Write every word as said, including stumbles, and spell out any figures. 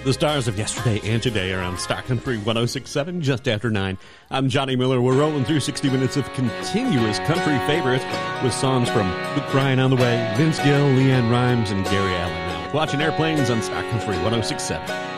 The stars of yesterday and today are on Star Country one oh six point seven, just after nine. I'm Johnny Miller. We're rolling through sixty minutes of continuous country favorites with songs from Luke Bryan on the way, Vince Gill, Leanne Rimes, and Gary Allen. Now, watching Airplanes on Star Country one oh six point seven.